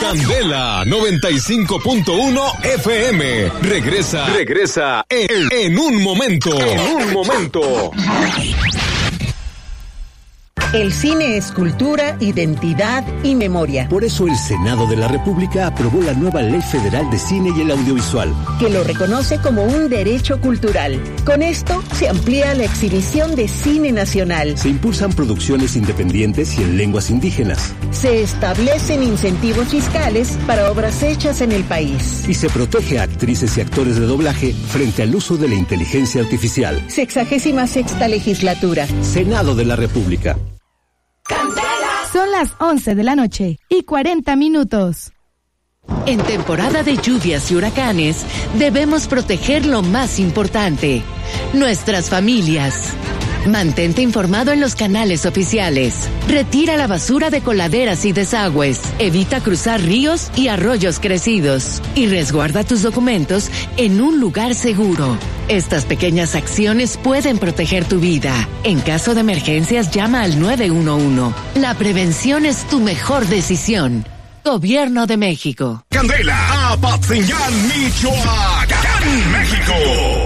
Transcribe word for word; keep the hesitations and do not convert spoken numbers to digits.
Candela noventa y cinco punto uno F M. Regresa, regresa en, en un momento. En un momento. El cine es cultura, identidad y memoria. Por eso el Senado de la República aprobó la nueva Ley Federal de Cine y el Audiovisual, que lo reconoce como un derecho cultural. Con esto se amplía la exhibición de cine nacional. Se impulsan producciones independientes y en lenguas indígenas. Se establecen incentivos fiscales para obras hechas en el país. Y se protege a actrices y actores de doblaje frente al uso de la inteligencia artificial. Sexagésima sexta legislatura. Senado de la República. Son las once de la noche y cuarenta minutos. En temporada de lluvias y huracanes, debemos proteger lo más importante, nuestras familias. Mantente informado en los canales oficiales. Retira la basura de coladeras y desagües. Evita cruzar ríos y arroyos crecidos. Y resguarda tus documentos en un lugar seguro. Estas pequeñas acciones pueden proteger tu vida. En caso de emergencias, llama al nueve uno uno. La prevención es tu mejor decisión. Gobierno de México. Candela, Apatzingán, Michoacán, México.